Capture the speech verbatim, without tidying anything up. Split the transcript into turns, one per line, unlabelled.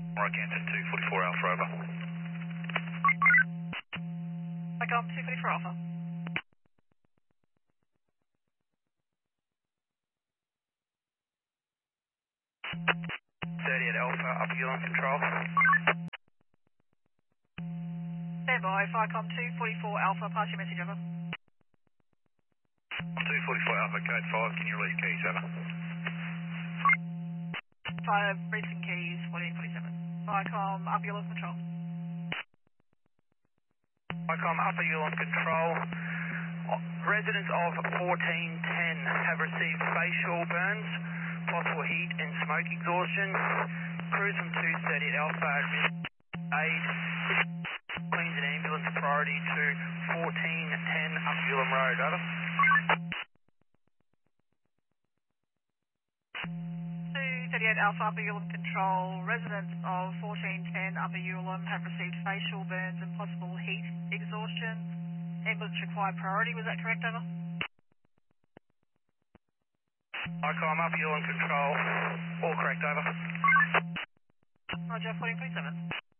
Rockhampton two forty-four Alpha over.
Micom two forty-four Alpha.
thirty at Alpha, Upper Ulan Control.
Stand by, Ficom two forty-four Alpha, pass your message over.
two forty-four Alpha, code five, can you release keys, over?
Fire, releasing keys, fourteen forty-seven. Ficom, Upper Ulan Control.
Icom Upper Ulan Control. Residents of fourteen ten have received facial burns, possible heat and smoke exhaustion. Crews from two thirty at Alpha aid. Queens and ambulance priority to fourteen ten Upper Ulan Road, over.
two thirty-eight Alpha, Upper Ulan Control. Residents of fourteen ten Upper Ulan have received facial burns and possible heat exhaustion. Ambulance required priority, was that correct, over?
Icom Upper Ulan Control, all correct, over.
Roger, fourteen forty-seven.